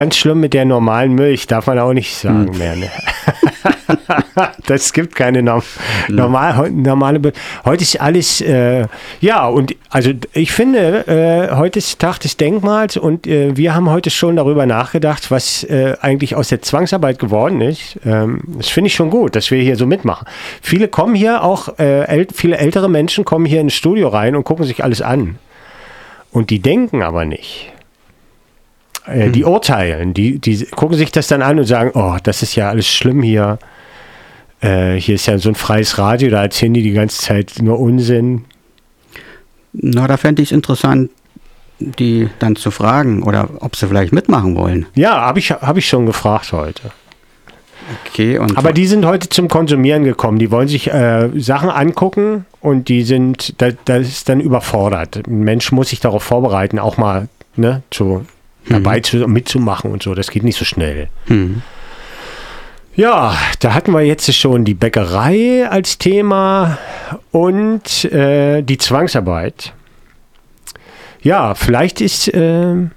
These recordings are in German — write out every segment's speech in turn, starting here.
Ganz schlimm mit der normalen Milch, darf man auch nicht sagen mehr. Ne? Das gibt keine normale Milch. Heute ist alles, und also ich finde, heute ist Tag des Denkmals und wir haben heute schon darüber nachgedacht, was eigentlich aus der Zwangsarbeit geworden ist. Das finde ich schon gut, dass wir hier so mitmachen. Viele kommen hier auch, viele ältere Menschen kommen hier ins Studio rein und gucken sich alles an. Und die denken aber nicht. Die urteilen, die gucken sich das dann an und sagen, oh, das ist ja alles schlimm hier. Hier ist ja so ein freies Radio, da erzählen die ganze Zeit nur Unsinn. Na, da fände ich es interessant, die dann zu fragen oder ob sie vielleicht mitmachen wollen. Ja, hab ich schon gefragt heute. Okay. Aber die sind heute zum Konsumieren gekommen. Die wollen sich Sachen angucken und die sind, das ist dann überfordert. Ein Mensch muss sich darauf vorbereiten, auch mal dabei mitzumachen und so. Das geht nicht so schnell. Ja, da hatten wir jetzt schon die Bäckerei als Thema und die Zwangsarbeit. Ja, vielleicht sind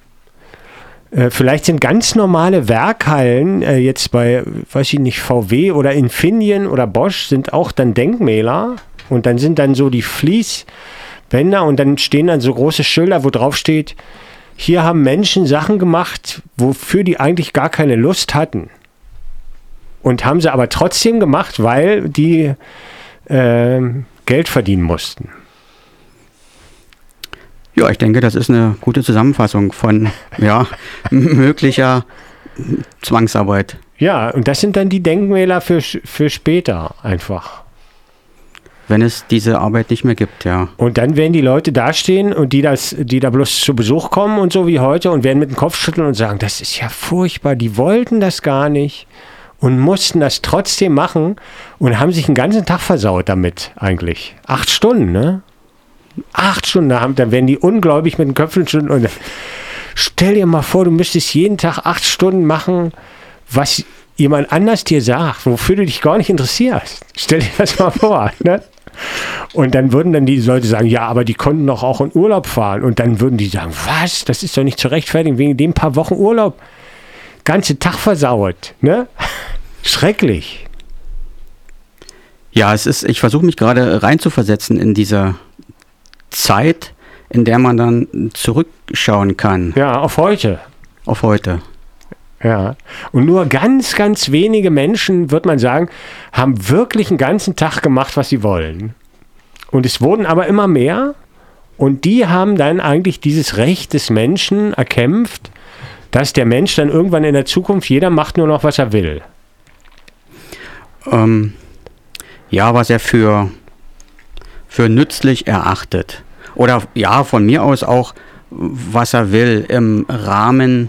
ganz normale Werkhallen jetzt bei, weiß ich nicht, VW oder Infineon oder Bosch sind auch dann Denkmäler und dann sind dann so die Fließbänder und dann stehen dann so große Schilder, wo drauf steht, hier haben Menschen Sachen gemacht, wofür die eigentlich gar keine Lust hatten. Und haben sie aber trotzdem gemacht, weil die Geld verdienen mussten. Ja, ich denke, das ist eine gute Zusammenfassung von möglicher Zwangsarbeit. Ja, und das sind dann die Denkmäler für später einfach. Wenn es diese Arbeit nicht mehr gibt, ja. Und dann werden die Leute dastehen und die da bloß zu Besuch kommen und so wie heute und werden mit dem Kopf schütteln und sagen, das ist ja furchtbar, die wollten das gar nicht und mussten das trotzdem machen und haben sich den ganzen Tag versaut damit eigentlich. 8 Stunden, ne? 8 Stunden, dann werden die ungläubig mit den Köpfen schütteln und stell dir mal vor, du müsstest jeden Tag 8 Stunden machen, was jemand anders dir sagt, wofür du dich gar nicht interessierst. Stell dir das mal vor, ne? Und dann würden dann die Leute sagen, ja, aber die konnten doch auch in Urlaub fahren. Und dann würden die sagen, was? Das ist doch nicht zu rechtfertigen, wegen dem paar Wochen Urlaub. Ganze Tag versaut, ne? Schrecklich. Ja, ich versuche mich gerade reinzuversetzen in diese Zeit, in der man dann zurückschauen kann. Ja, auf heute. Auf heute. Ja, und nur ganz, ganz wenige Menschen, würde man sagen, haben wirklich einen ganzen Tag gemacht, was sie wollen. Und es wurden aber immer mehr und die haben dann eigentlich dieses Recht des Menschen erkämpft, dass der Mensch dann irgendwann in der Zukunft, jeder macht nur noch, was er will. Was er für nützlich erachtet. Oder ja, von mir aus auch, was er will im Rahmen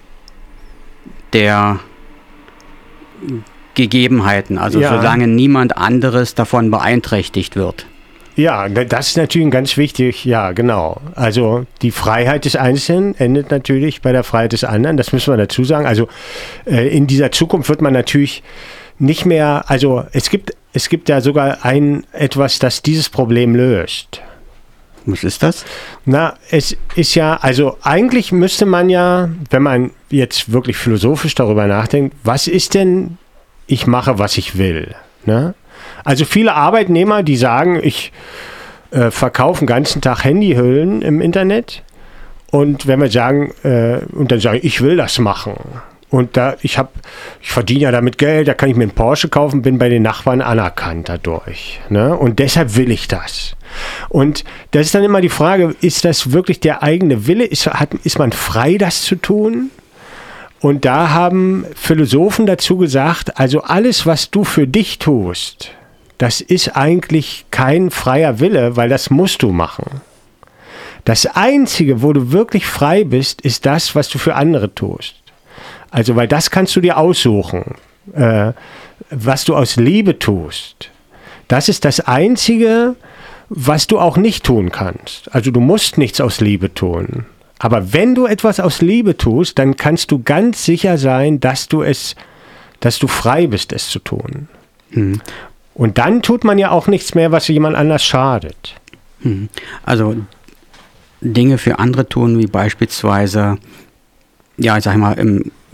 der Gegebenheiten, also solange niemand anderes davon beeinträchtigt wird. Ja, das ist natürlich ganz wichtig, ja, genau. Also die Freiheit des Einzelnen endet natürlich bei der Freiheit des anderen, das müssen wir dazu sagen. Also in dieser Zukunft wird man natürlich nicht mehr, also es gibt ja sogar etwas, das dieses Problem löst. Was ist das? Na, es ist ja, also eigentlich müsste man ja, wenn man jetzt wirklich philosophisch darüber nachdenkt, was ist denn, ich mache, was ich will, ne? Also viele Arbeitnehmer, die sagen, ich verkaufe den ganzen Tag Handyhüllen im Internet und wenn wir sagen, und dann sagen, ich will das machen. Und ich verdiene ja damit Geld, da kann ich mir einen Porsche kaufen, bin bei den Nachbarn anerkannt dadurch, ne? Und deshalb will ich das. Und das ist dann immer die Frage, ist das wirklich der eigene Wille? Ist man frei, das zu tun? Und da haben Philosophen dazu gesagt, also alles, was du für dich tust, das ist eigentlich kein freier Wille, weil das musst du machen. Das Einzige, wo du wirklich frei bist, ist das, was du für andere tust. Also, weil das kannst du dir aussuchen, was du aus Liebe tust. Das ist das Einzige, was du auch nicht tun kannst. Also du musst nichts aus Liebe tun. Aber wenn du etwas aus Liebe tust, dann kannst du ganz sicher sein, dass du frei bist, es zu tun. Und dann tut man ja auch nichts mehr, was jemand anders schadet. Also Dinge für andere tun, wie beispielsweise ja, ich sag mal, im